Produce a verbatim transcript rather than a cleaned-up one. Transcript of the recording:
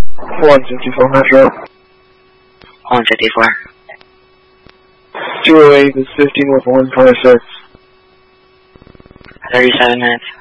one fifty-four Metro. one fifty-four. two oh eight is fifteen with one twenty-six. thirty-seven minutes.